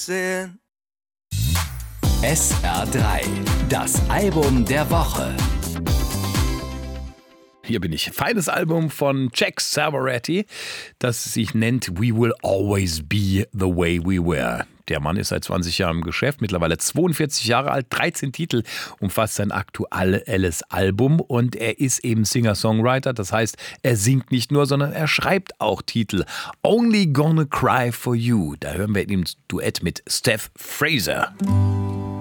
missing. SR3, das Album der Woche. Hier bin ich. Feines Album von Jack Savoretti, das sich nennt We Will Always Be the Way We Were. Der Mann ist seit 20 Jahren im Geschäft, mittlerweile 42 Jahre alt, 13 Titel umfasst sein aktuelles Album und er ist eben Singer-Songwriter, das heißt, er singt nicht nur, sondern er schreibt auch Titel. Only Gonna Cry for You, da hören wir ihn im Duett mit Steph Fraser.